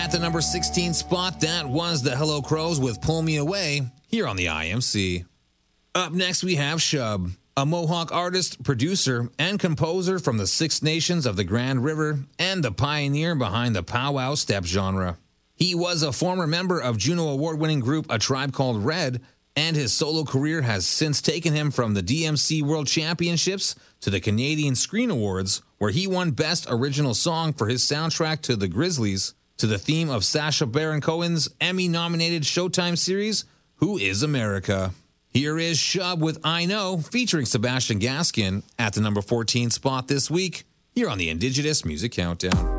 At the number 16 spot, that was the Hello Crows with Pull Me Away here on the IMC. Up next, we have Shub, a Mohawk artist, producer, and composer from the Six Nations of the Grand River and the pioneer behind the powwow step genre. He was a former member of Juno Award-winning group A Tribe Called Red, and his solo career has since taken him from the DMC World Championships to the Canadian Screen Awards, where he won Best Original Song for his soundtrack to The Grizzlies, to the theme of Sacha Baron Cohen's Emmy-nominated Showtime series, Who is America? Here is Shub with I Know, featuring Sebastian Gaskin at the number 14 spot this week, here on the Indigenous Music Countdown.